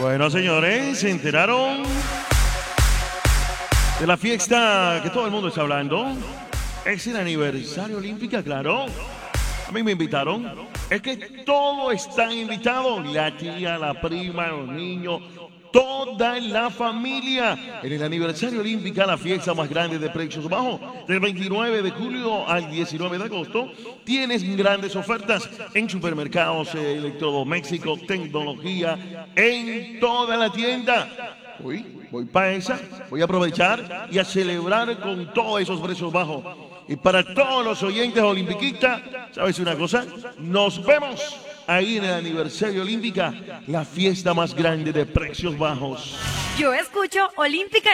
Bueno, señores, se enteraron de la fiesta que todo el mundo está hablando. Es el aniversario olímpico, claro. A mí me invitaron. Es que todos están invitados. La tía, la prima, los niños, toda la familia. En el aniversario olímpico, la fiesta más grande de precios bajos. Del 29 de julio al 19 de agosto, tienes grandes ofertas en supermercados, electrodomésticos, tecnología, en toda la tienda. Voy para esa, voy a aprovechar y a celebrar con todos esos precios bajos. Y para todos los oyentes olimpiquistas, ¿sabes una cosa? Nos vemos ahí en el aniversario olímpico, la fiesta más grande de precios bajos. Yo escucho Olímpica